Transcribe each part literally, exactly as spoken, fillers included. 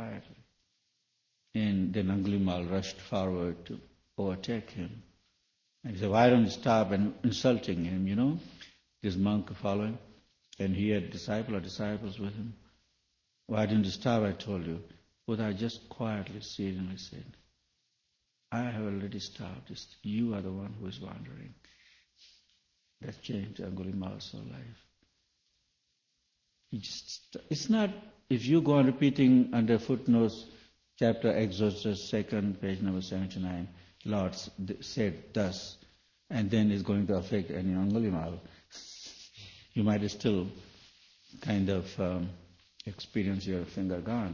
quietly. And then Angulimal rushed forward to overtake him. And he said, why don't you stop? And insulting him, you know, this monk following. And he had disciple or disciples with him. Why didn't you stop? I told you. Buddha just quietly, serenely said, I have already stopped. It's you are the one who is wandering. That changed Angulimal's whole life. He just, it's not, if you go on repeating under footnotes, chapter Exodus, second, page number seventy-nine, Lord said thus, and then it's going to affect any Angulimal, you might still kind of um, experience your finger gone.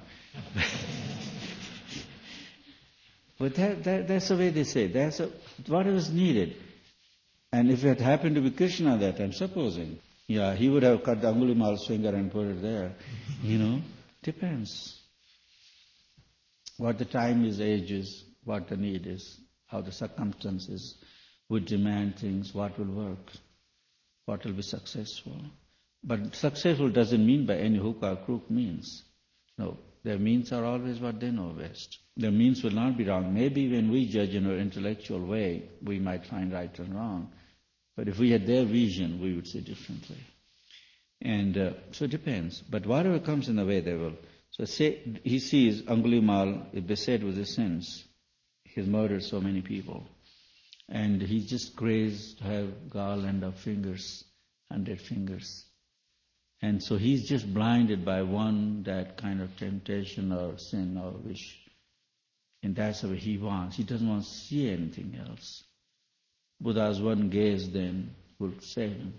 But that, that, that's the way they say. That's a, whatever is needed. And if it happened to be Krishna that I'm supposing, yeah, he would have cut the Angulimal's finger and put it there. You know, depends. What the time is, age is, what the need is, how the circumstances would demand things, what will work, what will be successful. But successful doesn't mean by any hook or crook means. No, their means are always what they know best. Their means will not be wrong. Maybe when we judge in our intellectual way, we might find right and wrong. But if we had their vision, we would see differently. And uh, so it depends. But whatever comes in the way, they will. So say, he sees Angulimal is beset with his sins. He's murdered so many people. And he just crazed to have garland of fingers, hundred fingers. And so he's just blinded by one, that kind of temptation or sin or wish. And that's what he wants. He doesn't want to see anything else. Buddha's one gaze then would save him.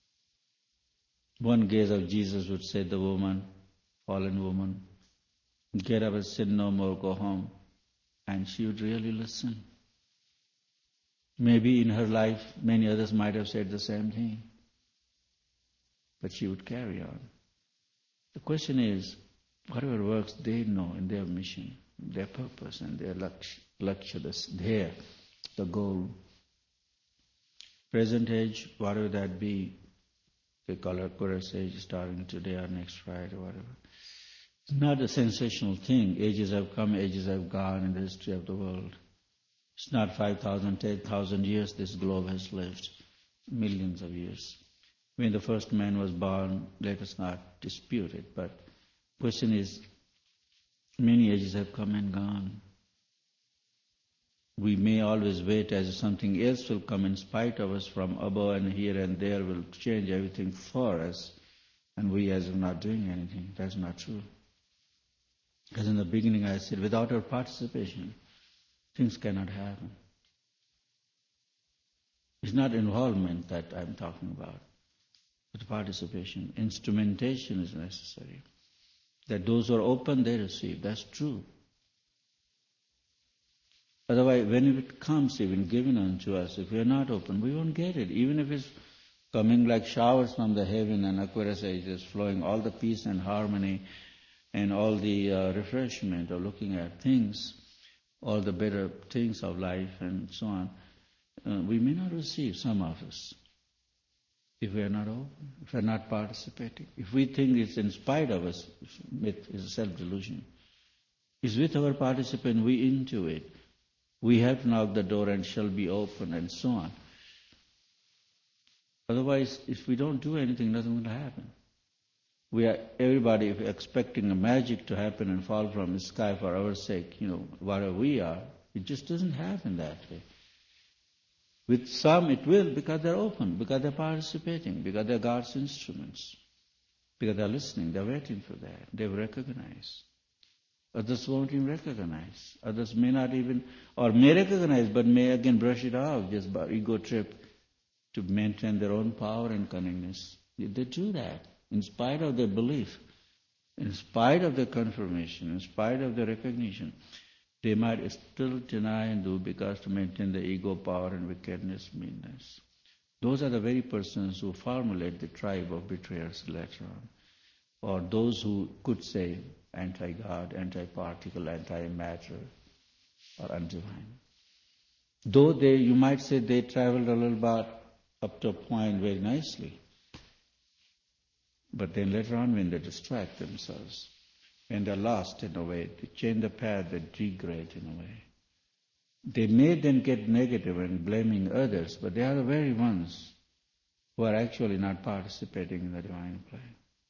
One gaze of Jesus would say, the woman, fallen woman, get up and sin no more, go home. And she would really listen. Maybe in her life, many others might have said the same thing. But she would carry on. The question is, whatever works, they know in their mission, their purpose and their lakshya, there, the goal. Present age, whatever that be, they call it Kura age, starting today or next Friday or whatever. It's not a sensational thing. Ages have come, ages have gone in the history of the world. It's not five thousand, ten thousand years this globe has lived, millions of years. When the first man was born, let us not dispute it, but the question is, many ages have come and gone. We may always wait as if something else will come in spite of us from above and here and there will change everything for us, and we as if not doing anything. That's not true. Because in the beginning I said, without our participation, things cannot happen. It's not involvement that I'm talking about, but participation. Instrumentation is necessary. That those who are open, they receive. That's true. Otherwise, when it comes even given unto us, if we are not open, we won't get it. Even if it's coming like showers from the heaven and Aquarius age is flowing, all the peace and harmony and all the uh, refreshment of looking at things, all the better things of life and so on, uh, we may not receive, some of us, if we are not open, if we are not participating. If we think it's in spite of us, it's a self-delusion. It's with our participation, we into it. We have to knock the door and shall be open and so on. Otherwise, if we don't do anything, nothing will happen. We are, everybody is expecting a magic to happen and fall from the sky for our sake, you know, whatever we are. It just doesn't happen that way. With some it will because they're open, because they're participating, because they're God's instruments, because they're listening, they're waiting for that, they recognize. Others won't even recognize. Others may not even, or may recognize, but may again brush it off just by ego trip to maintain their own power and cunningness. They do that in spite of their belief, in spite of their confirmation, in spite of their recognition. They might still deny and do because to maintain the ego power and wickedness, meanness. Those are the very persons who formulate the tribe of betrayers later on, or those who could say anti-God, anti-particle, anti-matter, or undivine. Though they, you might say they traveled a little bit up to a point very nicely, but then later on when they distract themselves, and they're lost in a way. They change the path, they degrade in a way. They may then get negative and blaming others, but they are the very ones who are actually not participating in the divine plan.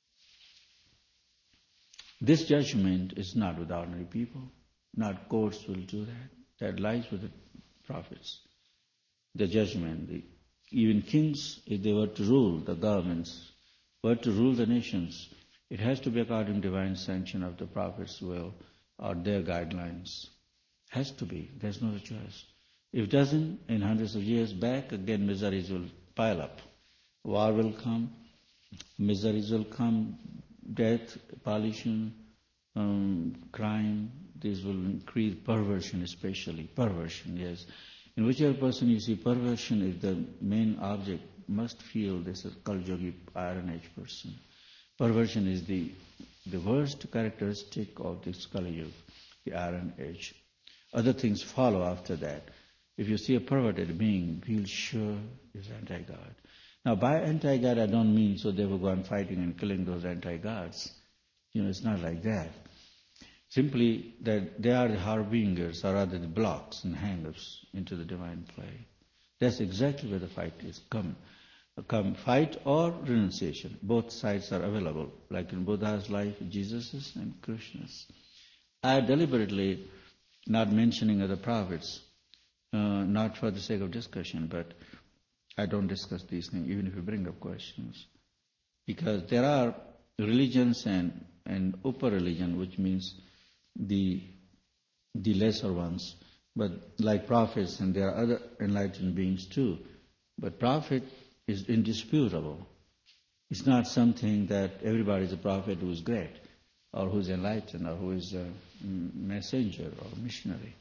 This judgment is not with ordinary people. Not courts will do that. That lies with the prophets. The judgment, the, even kings, if they were to rule, the governments, were to rule the nations, it has to be according to divine sanction of the prophet's will or their guidelines. Has to be. There's no choice. If it doesn't, in hundreds of years back, again miseries will pile up. War will come, miseries will come, death, pollution, um, crime. These will increase, perversion especially. Perversion, yes. In whichever person you see perversion is the main object, must feel this is Kali Yuga Iron Age person. Perversion is the the worst characteristic of this Kali Yuga, the Iron Age. Other things follow after that. If you see a perverted being, feel sure is anti-God. Now, by anti-God, I don't mean so they will go on fighting and killing those anti-gods. You know, it's not like that. Simply that they are the harbingers, or rather the blocks and hang-ups into the divine play. That's exactly where the fight is. Come, come fight or renunciation. Both sides are available, like in Buddha's life, Jesus's and Krishna's. I deliberately not mentioning other prophets, uh, not for the sake of discussion, but I don't discuss these things, even if you bring up questions. Because there are religions and, and upper religion, which means the the lesser ones, but like prophets, and there are other enlightened beings too. But prophet is indisputable. It's not something that everybody is a prophet who is great, or who is enlightened, or who is a messenger or missionary.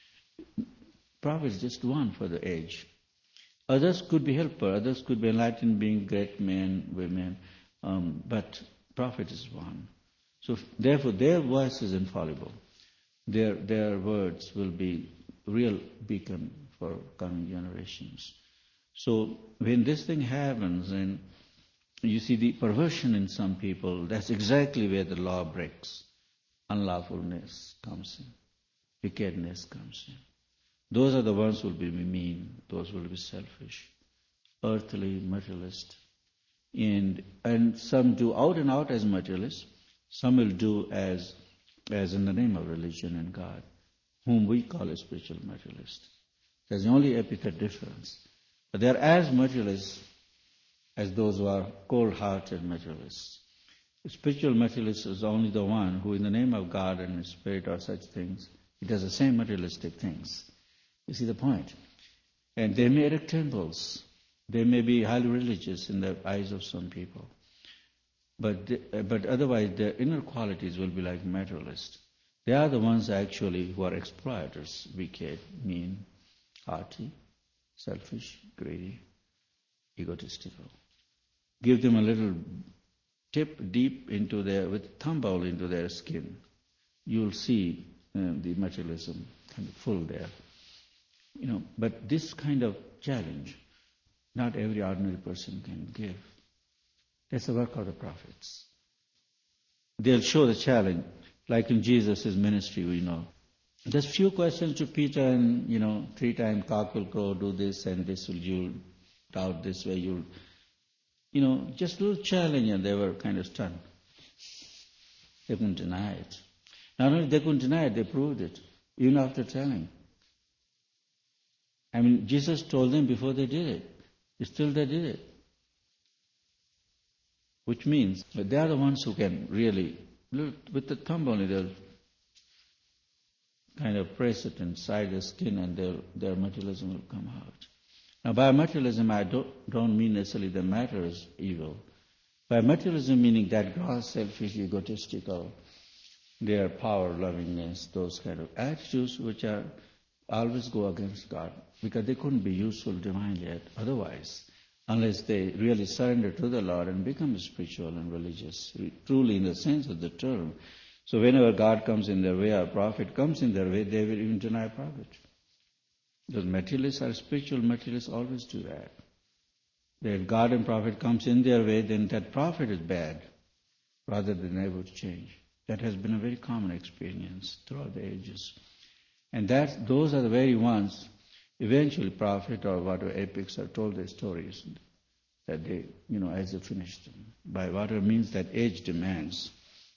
Prophet is just one for the age. Others could be helper, others could be enlightened being great men, women, um, but prophet is one. So therefore their voice is infallible. Their their words will be real beacon for coming generations. So when this thing happens and you see the perversion in some people, that's exactly where the law breaks. Unlawfulness comes in. Wickedness comes in. Those are the ones who will be mean, those will be selfish, earthly, materialist. And and some do out and out as materialists, some will do as as in the name of religion and God, whom we call a spiritual materialist. There's the only epithet difference. But they are as materialists as those who are cold-hearted materialists. A spiritual materialist is only the one who in the name of God and Spirit or such things, he does the same materialistic things. You see the point? And they may erect temples. They may be highly religious in the eyes of some people. But they, but otherwise their inner qualities will be like materialists. They are the ones actually who are exploiters, wicked, mean, haughty, selfish, greedy, egotistical. Give them a little tip deep into their, with tumble into their skin. You'll see uh, the materialism kind of full there. You know, but this kind of challenge, not every ordinary person can give. That's the work of the prophets. They'll show the challenge, like in Jesus' ministry, we know. Just few questions to Peter, and you know, three times cock will crow, do this and this will you'll doubt this way, you'll, you know, just a little challenge, and they were kind of stunned. They couldn't deny it. Not only they couldn't deny it, they proved it, even after telling. I mean, Jesus told them before they did it. Still they did it. Which means that they are the ones who can really, with the thumb only, they'll kind of press it inside the skin and their, their materialism will come out. Now by materialism, I don't, don't mean necessarily the matter is evil. By materialism, meaning that gross, selfish, egotistical, their power, lovingness, those kind of attitudes which are always go against God, because they couldn't be useful divinely otherwise, unless they really surrender to the Lord and become spiritual and religious, truly in the sense of the term. So whenever God comes in their way, or prophet comes in their way, they will even deny prophet. Those materialists or spiritual materialists always do that. If God and prophet comes in their way, then that prophet is bad, rather than able to change. That has been a very common experience throughout the ages. And that those are the very ones, eventually prophet or whatever epics are told their stories, that they, you know, as they finished them, by whatever means that age demands.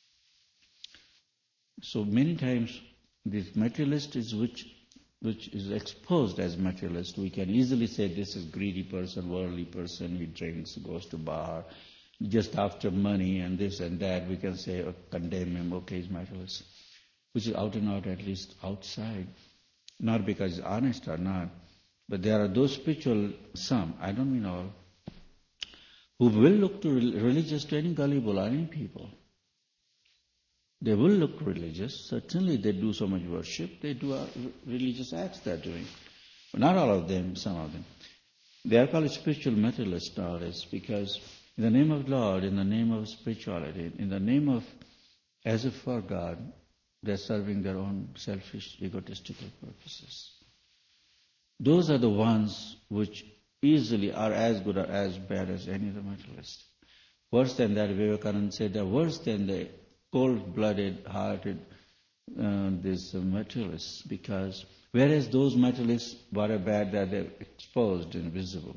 So many times this materialist is which which is exposed as materialist. We can easily say this is greedy person, worldly person, he drinks, goes to bar, just after money and this and that. We can say, or condemn him, okay, he's materialist. Which is out and out, at least outside. Not because he's honest or not, but there are those spiritual, some, I don't mean all, who will look to religious to any gullible or any people. They will look religious. Certainly they do so much worship. They do religious acts they're doing. But not all of them, some of them. They are called spiritual materialists nowadays because in the name of Lord, in the name of spirituality, in the name of, as if for God, they're serving their own selfish, egotistical purposes. Those are the ones which easily are as good or as bad as any of the materialists. Worse than that, Vivekananda said they're worse than the cold-blooded, hearted, uh, these uh, materialists, because whereas those materialists, what are bad, that they're exposed and visible.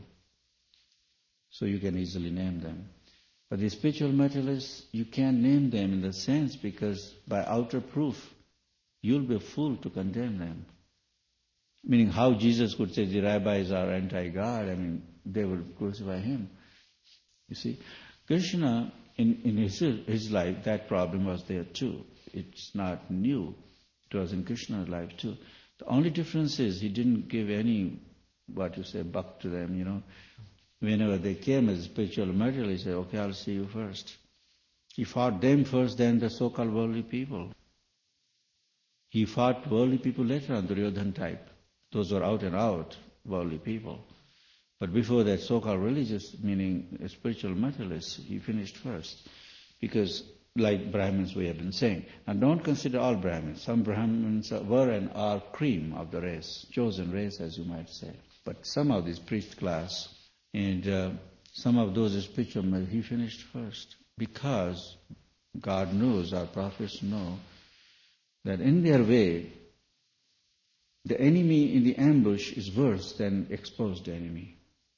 So you can easily name them. But the spiritual materialists, you can't name them in the sense because by outer proof, you'll be a fool to condemn them. Meaning how Jesus could say the rabbis are anti-God, I mean, they would crucify him. You see, Krishna, in, in his, his life, that problem was there too. It's not new. It was in Krishna's life too. The only difference is he didn't give any, what you say, buck to them, you know. Whenever they came as spiritual materialists, he said, okay, I'll see you first. He fought them first, then the so-called worldly people. He fought worldly people later on, the Duryodhana type. Those were out and out worldly people. But before that, so-called religious, meaning spiritual materialists, he finished first. Because, like Brahmins we have been saying, and don't consider all Brahmins. Some Brahmins were and are cream of the race, chosen race, as you might say. But some of this priest class, and uh, some of those spiritual, he finished first. Because God knows, our prophets know, that in their way, the enemy in the ambush is worse than exposed enemy.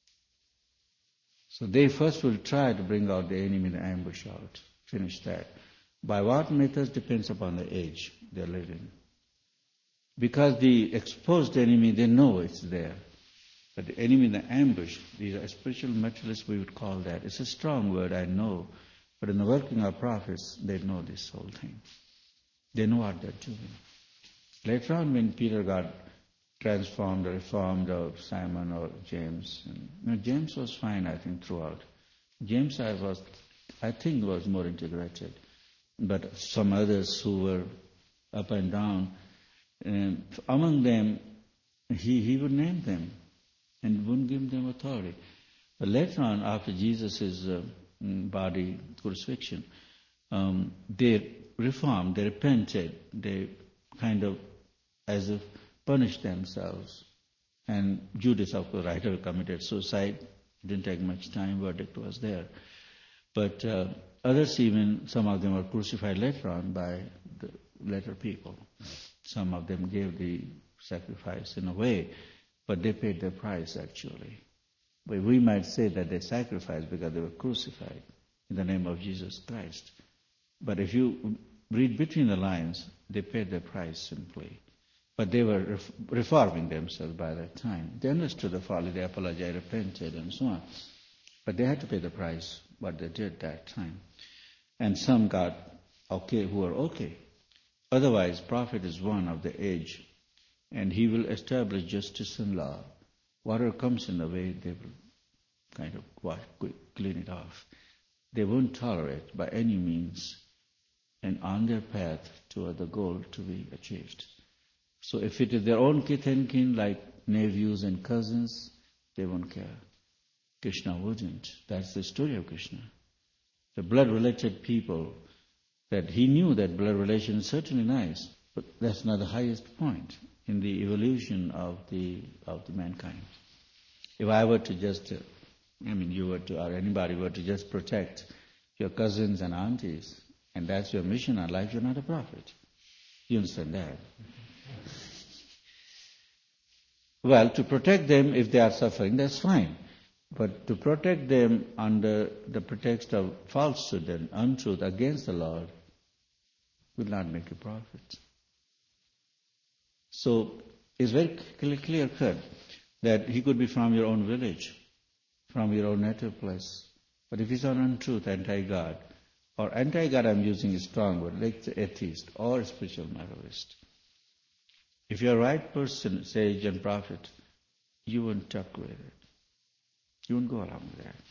So they first will try to bring out the enemy in the ambush out, finish that. By what methods depends upon the age they live in. Because the exposed enemy, they know it's there. But the enemy in the ambush, these are spiritual materialists, we would call that. It's a strong word, I know. But in the working of prophets, they know this whole thing. They know what they're doing. Later on, when Peter got transformed or reformed, or Simon or James, and, you know, James was fine, I think, throughout. James, I was, I think, was more integrated. But some others who were up and down, um, among them, he, he would name them and wouldn't give them authority. But later on, after Jesus' uh, body crucifixion, um, they reformed, they repented, they kind of as if punished themselves. And Judas, of course, writer, committed suicide. It didn't take much time, verdict was there. But uh, others even, some of them were crucified later on by the later people. Some of them gave the sacrifice in a way, but they paid their price actually. But we might say that they sacrificed because they were crucified in the name of Jesus Christ. But if you read between the lines, they paid their price simply. But they were ref- reforming themselves by that time. They understood the folly, they apologized, repented, and so on. But they had to pay the price, what they did that time. And some got okay, who are okay. Otherwise, prophet is one of the age, and he will establish justice and law. Whatever comes in the way, they will kind of wash, clean it off. They won't tolerate by any means, and on their path toward the goal to be achieved. So if it is their own kith and kin, like nephews and cousins, they won't care. Krishna wouldn't. That's the story of Krishna. The blood-related people, that he knew that blood relation is certainly nice, but that's not the highest point in the evolution of the of the mankind. If I were to just, uh, I mean, you were to, or anybody were to just protect your cousins and aunties, and that's your mission in life, you're not a prophet. You understand that? Well, to protect them if they are suffering, that's fine. But to protect them under the pretext of falsehood and untruth against the Lord will not make you prophet. So it's very clear cut that he could be from your own village, from your own native place. But if he's on untruth, anti-God, or anti-God I'm using a strong word, like the atheist or spiritual materialist, if you're a right person, sage and prophet, you won't talk with it. You won't go along with that.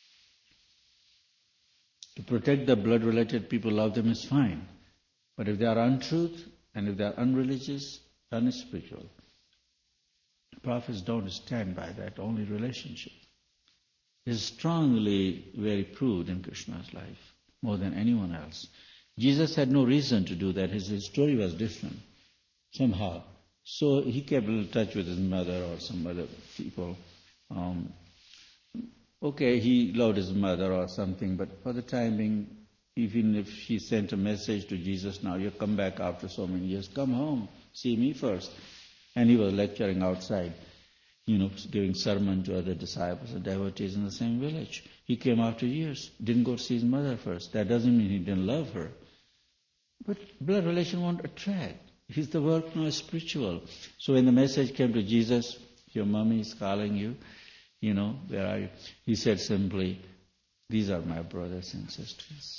To protect the blood-related people, love them is fine. But if they are untruth and if they are unreligious, unspiritual, prophets don't stand by that, only relationship. Is strongly very proved in Krishna's life, more than anyone else. Jesus had no reason to do that. His, his story was different, somehow. So he kept in touch with his mother or some other people. Um, okay, he loved his mother or something, but for the time being, even if she sent a message to Jesus, now you come back after so many years, come home, see me first. And he was lecturing outside, you know, giving sermon to other disciples and devotees in the same village. He came after years, didn't go to see his mother first. That doesn't mean he didn't love her. But blood relation won't attract. He's the work now spiritual. So when the message came to Jesus, your mommy is calling you, you know, where are you? He said simply, these are my brothers and sisters.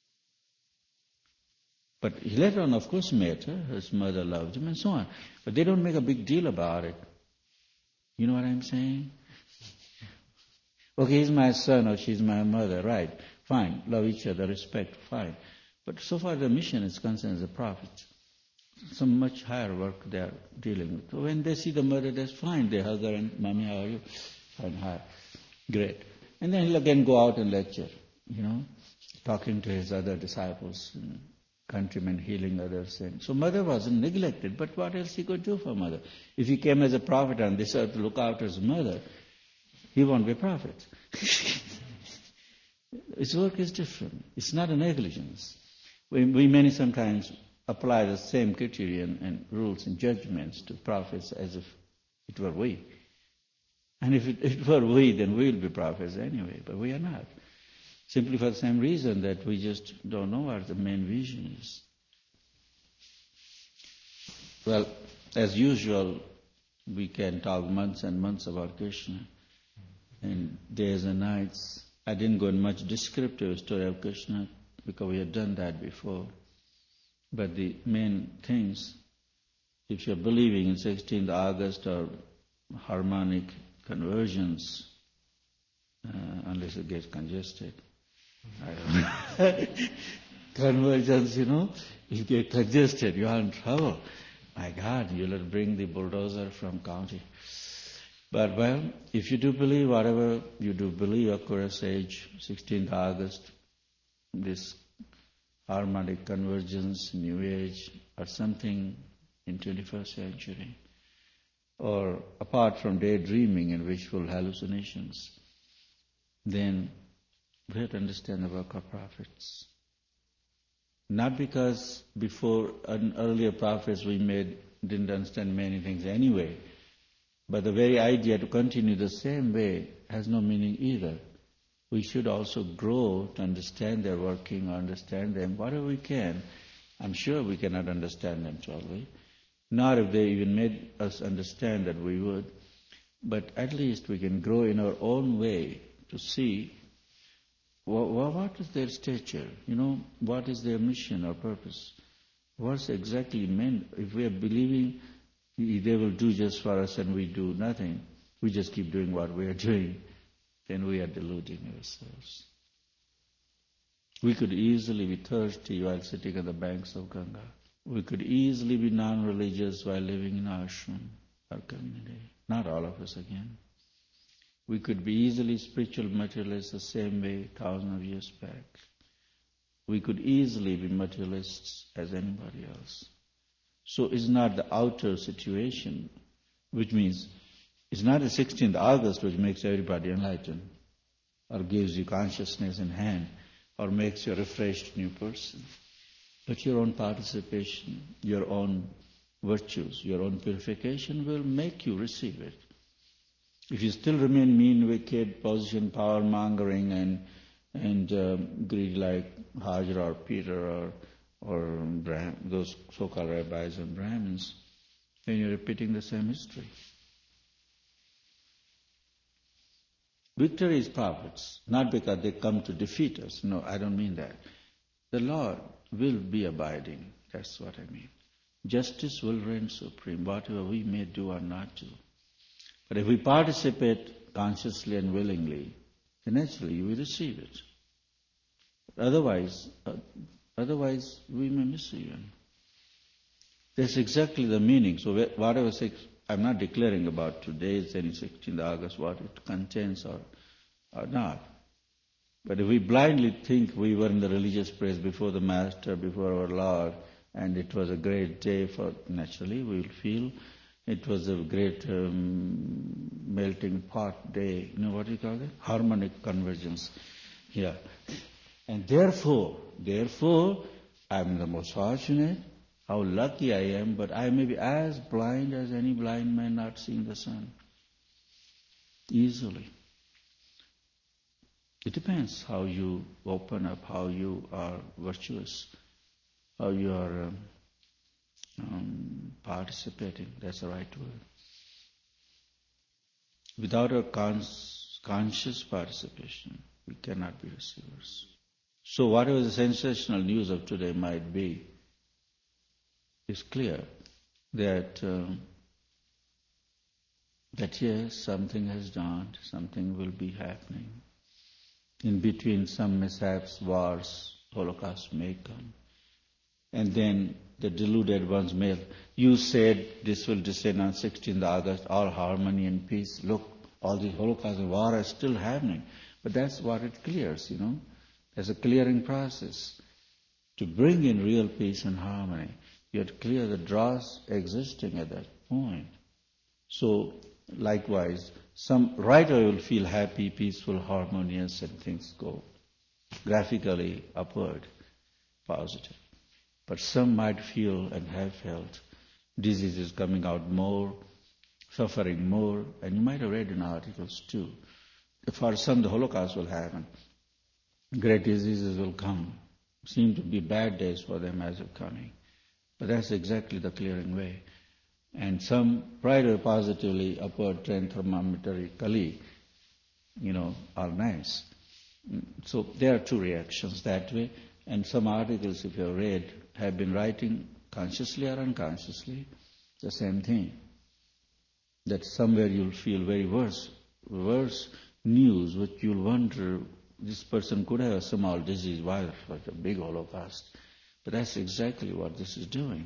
But he later on, of course, met her. His mother loved him and so on. But they don't make a big deal about it. You know what I'm saying? Okay, he's my son or she's my mother, right? Fine. Love each other, respect, fine. But so far the mission is concerned as a prophet. Some much higher work they are dealing with. So when they see the mother, that's fine. They hug her and, Mommy, how are you? Fine, hi. Great. And then he'll again go out and lecture, you know, talking to his other disciples, and countrymen, healing others. And so mother wasn't neglected, but what else he could do for mother? If he came as a prophet and decided to look after his mother, he won't be a prophet. His work is different. It's not a negligence. We, we many sometimes apply the same criterion and rules and judgments to prophets as if it were we. And if it, it were we, then we will be prophets anyway, but we are not. Simply for the same reason that we just don't know what the main vision is. Well, as usual, we can talk months and months about Krishna, and days and nights. I didn't go in much descriptive story of Krishna because we had done that before. But the main things, if you're believing in sixteenth August or harmonic conversions, uh, unless it gets congested, I don't know. Conversions, you know, you get congested, you are in trouble. My God, you'll bring the bulldozer from county. But well, if you do believe whatever you do believe, Aquarius age, sixteenth August, this harmonic convergence, New Age, or something in twenty-first century, or apart from daydreaming and wishful hallucinations, then we have to understand the work of prophets. Not because before earlier prophets we made didn't understand many things anyway, but the very idea to continue the same way has no meaning either. We should also grow to understand their working, or understand them, whatever we can. I'm sure we cannot understand them totally. Not if they even made us understand that we would. But at least we can grow in our own way to see what, what is their stature, you know, what is their mission or purpose. What's exactly meant? If we are believing they will do just for us and we do nothing, we just keep doing what we are doing, then we are deluding ourselves. We could easily be thirsty while sitting on the banks of Ganga. We could easily be non-religious while living in ashram or community. Not all of us again. We could be easily spiritual materialists the same way thousands of years back. We could easily be materialists as anybody else. So it's not the outer situation, which means it's not the sixteenth August which makes everybody enlightened or gives you consciousness in hand or makes you a refreshed new person. But your own participation, your own virtues, your own purification will make you receive it. If you still remain mean, wicked, position, power mongering, and and um, greedy like Hajar or Peter or or Brah- those so-called rabbis and Brahmins, then you're repeating the same history. Victory is prophets, not because they come to defeat us. No, I don't mean that. The Lord will be abiding. That's what I mean. Justice will reign supreme, whatever we may do or not do. But if we participate consciously and willingly, then naturally we receive it. Otherwise, uh, otherwise we may miss even. That's exactly the meaning. So whatever six, I'm not declaring about today's any sixteenth of August, what it contains or, or not. But if we blindly think we were in the religious praise before the Master, before our Lord, and it was a great day for, naturally we will feel it was a great um, melting pot day. You know what you call it? Harmonic convergence. Yeah. And therefore, therefore, I'm the most fortunate. How lucky I am, but I may be as blind as any blind man not seeing the sun. Easily. It depends how you open up, how you are virtuous, how you are um, um, participating. That's the right word. Without a cons- conscious participation, we cannot be receivers. So whatever the sensational news of today might be, it's clear that um, that yes, something has dawned, something will be happening. In between, some mishaps, wars, Holocaust may come. And then the deluded ones may, you said this will descend on sixteenth of August, all harmony and peace. Look, all the Holocaust and war are still happening. But that's what it clears, you know. There's a clearing process. To bring in real peace and harmony, you have to clear the dross existing at that point. So, likewise, some right away will feel happy, peaceful, harmonious, and things go graphically upward, positive. But some might feel and have felt diseases coming out more, suffering more, and you might have read in articles too. For some, the Holocaust will happen. Great diseases will come. Seem to be bad days for them as of coming. But that's exactly the clearing way. And some brighter, positively upward trend thermometrically, you know, are nice. So there are two reactions that way. And some articles, if you have read, have been writing consciously or unconsciously the same thing. That somewhere you'll feel very worse, worse news, which you'll wonder, this person could have a small disease, why such a big Holocaust? But that's exactly what this is doing.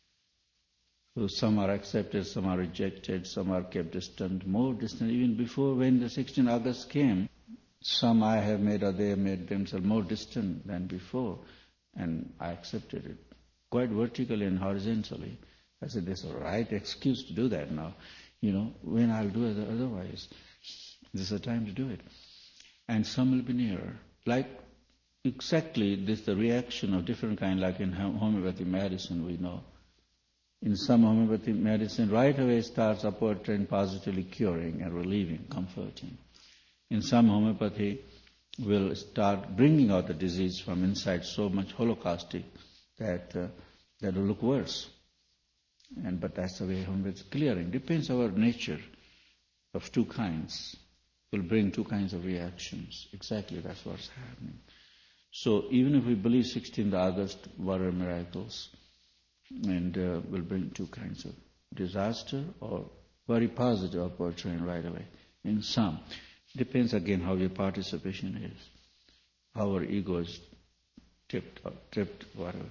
So some are accepted, some are rejected, some are kept distant, more distant. Even before when the sixteenth of August came, some I have made or they have made themselves more distant than before. And I accepted it quite vertically and horizontally. I said, there's a right excuse to do that now. You know, when I'll do it otherwise. This is the time to do it. And some will be nearer. Like exactly this the reaction of different kind, like in homeopathy medicine we know. In some homeopathy medicine, right away starts upward trend positively curing and relieving, comforting. In some homeopathy, will start bringing out the disease from inside so much holocaustic that uh, that will look worse. And but that's the way homeopathy is clearing. Depends on our nature of two kinds. Will bring two kinds of reactions. Exactly, that's what's happening. So even if we believe sixteenth of August were miracles, and uh, will bring two kinds of disaster or very positive upward trend right away. In some, depends again how your participation is, how our ego is tipped or tripped, whatever.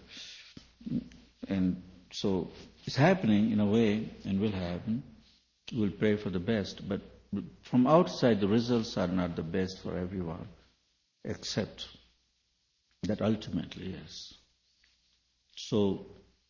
And so it's happening in a way and will happen. We'll pray for the best, but from outside the results are not the best for everyone, except that ultimately, yes. So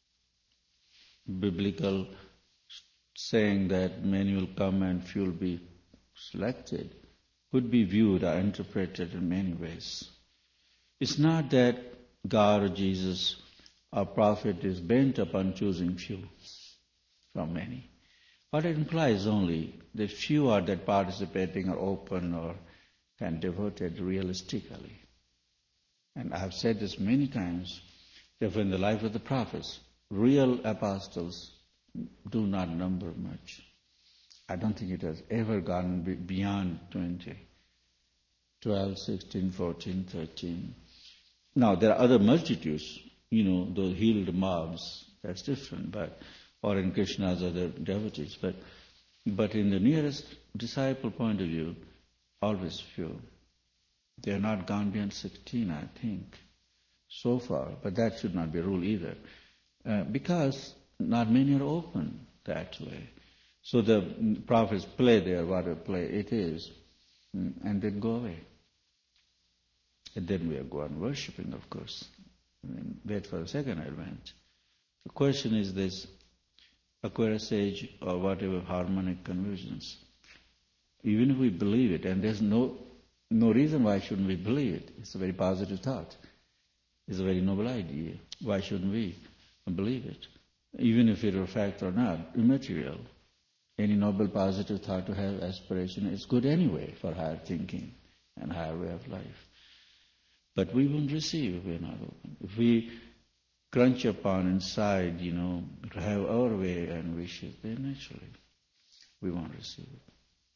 biblical saying that many will come and few will be selected could be viewed or interpreted in many ways. It's not that God or Jesus or prophet is bent upon choosing few from many. What it implies only that few are that participating or open or and devoted realistically. And I have said this many times, that in the life of the prophets, real apostles do not number much. I don't think it has ever gone beyond twenty, twelve, sixteen, fourteen, thirteen. Now, there are other multitudes, you know, those healed mobs, that's different, but or in Krishna's other devotees. But, but in the nearest disciple point of view, always few. They have not gone beyond sixteen, I think, so far. But that should not be a rule either. Uh, because not many are open that way. So the prophets play there, whatever play it is, and then go away. And then we are going worshipping, of course. I mean, wait for the second advent. The question is this, Aquarius age or whatever harmonic convergence. Even if we believe it, and there's no no reason why shouldn't we believe it. It's a very positive thought. It's a very noble idea. Why shouldn't we believe it? Even if it were fact or not, immaterial. Any noble positive thought to have aspiration is good anyway for higher thinking and higher way of life. But we won't receive if we're not open. If we crunch upon inside, you know, to have our way and wishes, then naturally we won't receive it.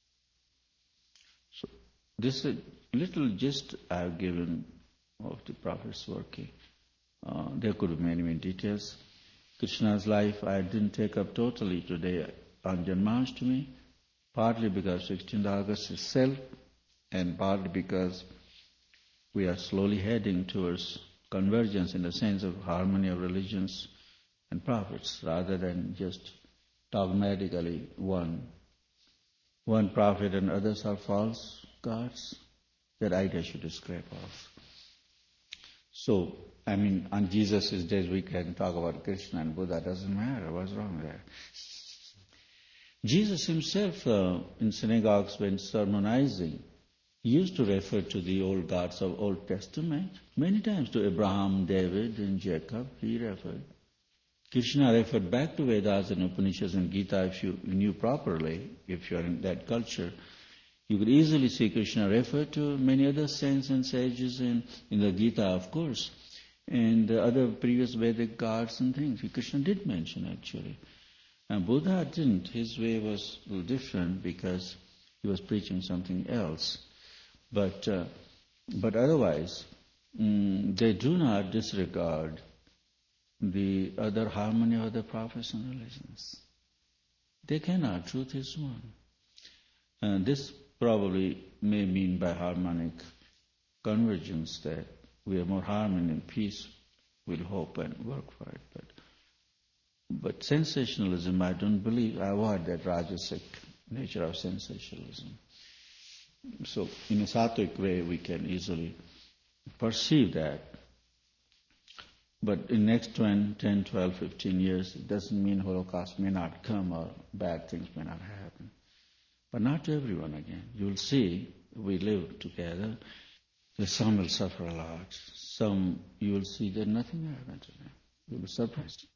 So this is a little gist I've given of the prophet's working. Uh, there could be many, many details. Krishna's life I didn't take up totally today on Janmashtami, partly because sixteenth August itself, and partly because we are slowly heading towards convergence in the sense of harmony of religions and prophets, rather than just dogmatically one. One prophet and others are false gods. That idea should scrape off. So, I mean, on Jesus' days we can talk about Krishna and Buddha, doesn't matter. What's wrong there? Jesus himself, uh, in synagogues when sermonizing, he used to refer to the old gods of Old Testament. Many times to Abraham, David, and Jacob, he referred. Krishna referred back to Vedas and Upanishads and Gita if you knew properly, if you're in that culture. You could easily see Krishna refer to many other saints and sages in, in the Gita, of course, and the other previous Vedic gods and things. Krishna did mention, actually. And Buddha didn't. His way was a little different because he was preaching something else. But uh, but otherwise, mm, they do not disregard the other harmony of the prophets and religions. They cannot. Truth is one. And this probably may mean by harmonic convergence that we have more harmony and peace, we'll hope and work for it. But but sensationalism, I don't believe, I avoid that rajasic nature of sensationalism. So in a sattvic way, we can easily perceive that. But in next ten, twelve, fifteen years, it doesn't mean Holocaust may not come or bad things may not happen. But not to everyone again. You'll see, we live together, that some will suffer a lot. Some, you will see that nothing happened to them. You'll be surprised.